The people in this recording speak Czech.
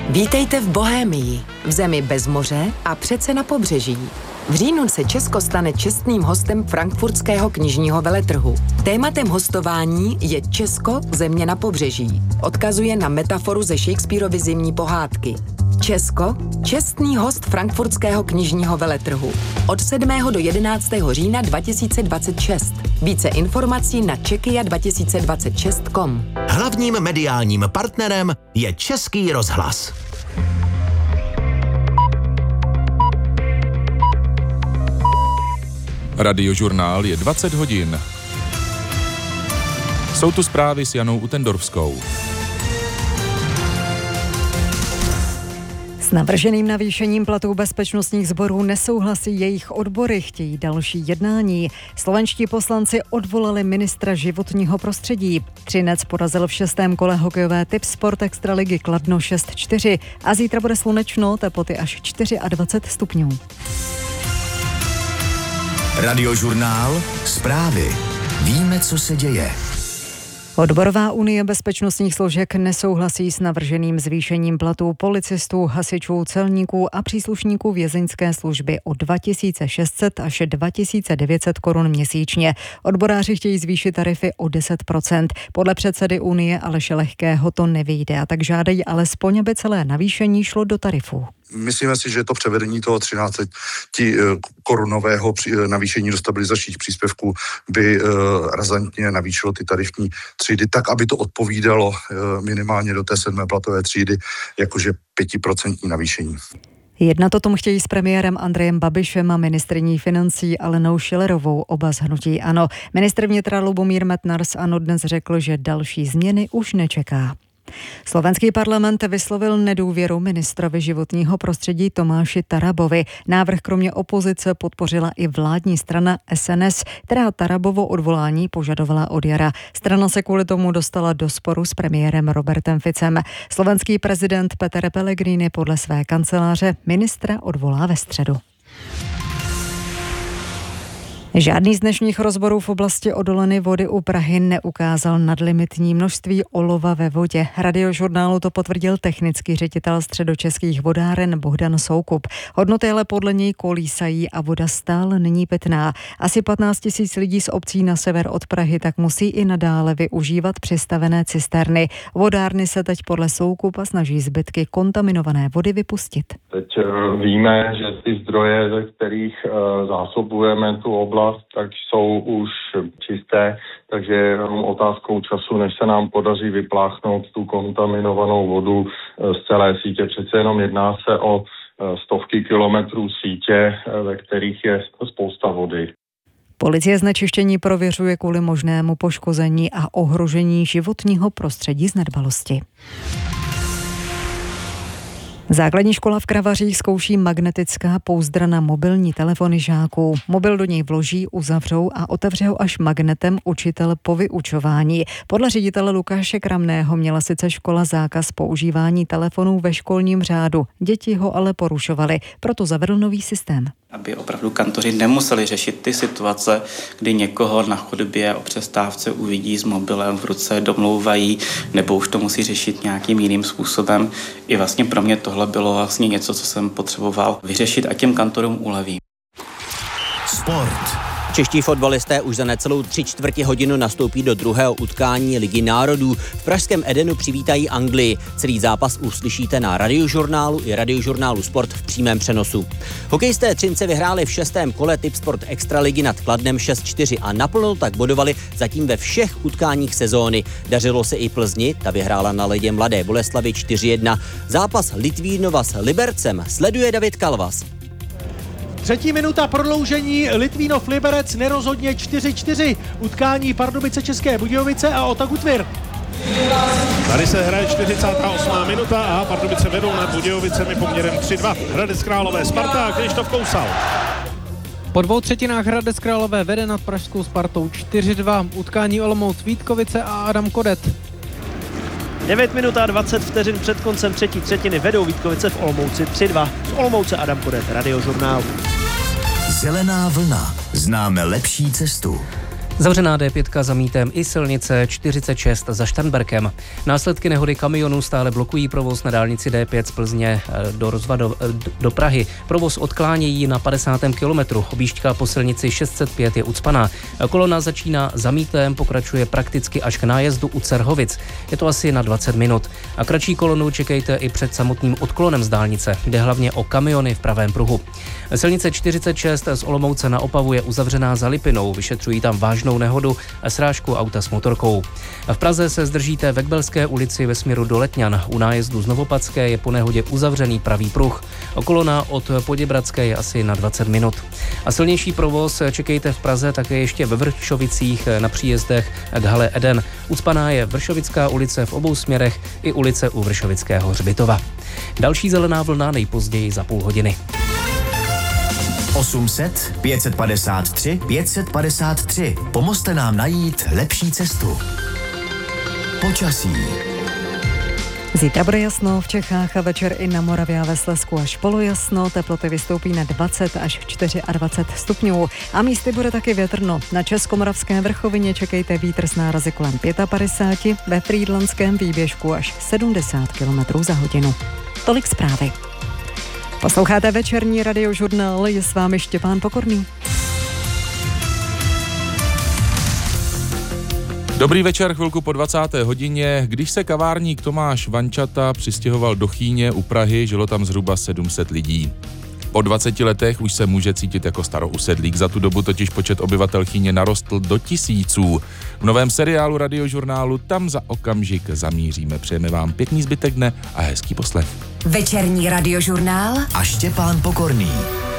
Vítejte v Bohémii, v zemi bez moře a přece na pobřeží. V říjnu se Česko stane čestným hostem frankfurtského knižního veletrhu. Tématem hostování je Česko, země na pobřeží. Odkazuje na metaforu ze Shakespearovy zimní pohádky. Česko, čestný host frankfurtského knižního veletrhu. Od 7. do 11. října 2026. Více informací na czekia2026.com. Hlavním mediálním partnerem je Český rozhlas. Radiožurnál je 20 hodin. Jsou tu zprávy s Janou Utendorfskou. S navrženým navýšením platů bezpečnostních sborů nesouhlasí jejich odbory, chtějí další jednání. Slovenští poslanci odvolali ministra životního prostředí. Třinec porazil v 6. kole hokejové typ Sport Extraligy Kladno 6-4 a zítra bude slunečno, teploty až 24 stupňů. Radiožurnál, zprávy. Víme, co se děje. Odborová unie bezpečnostních složek nesouhlasí s navrženým zvýšením platů policistů, hasičů, celníků a příslušníků vězeňské služby o 2600 až 2900 korun měsíčně. Odboráři chtějí zvýšit tarify o 10%. Podle předsedy unie Aleše Lehkého to nevyjde a tak žádají alespoň, aby celé navýšení šlo do tarifů. Myslíme si, že to převedení toho 13 korunového navýšení do stabilizačních příspěvků by razantně navýšilo ty tarifní třídy tak, aby to odpovídalo minimálně do té 7. platové třídy, jakože 5% navýšení. Jednat o tom chtějí s premiérem Andrejem Babišem a ministryní financí Alenou Schillerovou, oba z hnutí ANO. Ministr vnitra Lubomír Metnar z ANO dnes řekl, že další změny už nečeká. Slovenský parlament vyslovil nedůvěru ministrovi životního prostředí Tomáši Tarabovi. Návrh kromě opozice podpořila i vládní strana SNS, která Tarabovo odvolání požadovala od jara. Strana se kvůli tomu dostala do sporu s premiérem Robertem Ficem. Slovenský prezident Peter Pellegrini podle své kanceláře ministra odvolá ve středu. Žádný z dnešních rozborů v oblasti odoleny vody u Prahy neukázal nadlimitní množství olova ve vodě. Radiožurnálu to potvrdil technický ředitel Středočeských vodáren Bohdan Soukup. Hodnoty ale podle něj kolísají a voda stále není pitná. Asi 15 000 lidí z obcí na sever od Prahy tak musí i nadále využívat přistavené cisterny. Vodárny se teď podle Soukupa snaží zbytky kontaminované vody vypustit. Teď víme, že ty zdroje, ze kterých zásobujeme tu oblast, tak jsou už čisté, takže je jenom otázkou času, než se nám podaří vypláchnout tu kontaminovanou vodu z celé sítě. Přece jenom jedná se o stovky kilometrů sítě, ve kterých je spousta vody. Policie znečištění prověřuje kvůli možnému poškození a ohrožení životního prostředí z nedbalosti. Základní škola v Kravařích zkouší magnetická pouzdra na mobilní telefony žáků. Mobil do něj vloží, uzavřou a otevře ho až magnetem učitel po vyučování. Podle ředitele Lukáše Kramného měla sice škola zákaz používání telefonů ve školním řádu. Děti ho ale porušovaly, proto zavedl nový systém. Aby opravdu kantoři nemuseli řešit ty situace, kdy někoho na chodbě o přestávce uvidí s mobilem v ruce, domlouvají, nebo už to musí řešit nějakým jiným způsobem. I vlastně pro mě tohle bylo vlastně něco, co jsem potřeboval vyřešit a těm kantorům uleví. Sport. Čeští fotbalisté už za necelou 3/4 hodinu nastoupí do druhého utkání Ligy národů. V pražském Edenu přivítají Anglii. Celý zápas uslyšíte na Radiožurnálu i Radiožurnálu Sport v přímém přenosu. Hokejisté Třince vyhráli v 6. kole typ Sport Extraligy nad Kladnem 6-4 a naplno tak bodovali zatím ve všech utkáních sezóny. Dařilo se i Plzni, ta vyhrála na ledě Mladé Boleslavi 4-1. Zápas Litvínova s Libercem sleduje David Kalvas. 3. minuta prodloužení, Litvínov Liberec nerozhodně 4-4. Utkání Pardubice České Budějovice a Otaku Tvir. Tady se hraje 48. minuta a Pardubice vedou nad Budějovicemi poměrem 3-2. Hradec Králové Sparta, Krištof Kousal. Po 2/3 Hradec Králové vede nad pražskou Spartou 4-2. Utkání Olomouc Vítkovice a Adam Kodet. 9 minut a 20 vteřin před koncem třetí třetiny vedou Vítkovice v Olomouci 3-2. Z Olomouce Adam Kodet, Radiožurnál. Zelená vlna. Známe lepší cestu. Zavřená D5 za Mítem i silnice 46 za Šternberkem. Následky nehody kamionů stále blokují provoz na dálnici D5 z Plzně do Prahy. Provoz odklánějí na 50. kilometru. Objížďka po silnici 605 je ucpaná. Kolona začíná za Mítem, pokračuje prakticky až k nájezdu u Cerhovic. Je to asi na 20 minut. A kratší kolonu čekejte i před samotným odklonem z dálnice. Jde hlavně o kamiony v pravém pruhu. Silnice 46 z Olomouce na Opavu je uzavřená za Lipinou. Vyšetřují tam vážnou nehodu a srážku auta s motorkou. V Praze se zdržíte ve Kbelské ulici ve směru do Letňan. U nájezdu z Novopadské je po nehodě uzavřený pravý pruh. Kolona od Poděbradské je asi na 20 minut. A silnější provoz čekejte v Praze také ještě ve Vršovicích na příjezdech k hale Eden. Ucpaná je Vršovická ulice v obou směrech i ulice u Vršovického hřbitova. Další zelená vlna nejpozději za půl hodiny. 800 553 553. Pomozte nám najít lepší cestu. Počasí. Zítra bude jasno v Čechách a večer i na Moravě a ve Slezsku až polojasno. Teploty vystoupí na 20 až 24 stupňů. A místy bude taky větrno. Na Českomoravské vrchovině čekejte vítr s nárazy kolem 55, ve Frýdlantském výběžku až 70 km za hodinu. Tolik zprávy. Posloucháte večerní radiožurnál, je s vámi Štěpán Pokorný. Dobrý večer, chvilku po 20. hodině. Když se kavárník Tomáš Vančata přistěhoval do Chýně u Prahy, žilo tam zhruba 700 lidí. Po 20 letech už se může cítit jako starousedlík. Za tu dobu totiž počet obyvatel Chýně narostl do tisíců. V novém seriálu radiožurnálu tam za okamžik zamíříme. Přejeme vám pěkný zbytek dne a hezký poslech. Večerní radiožurnál a Štěpán Pokorný.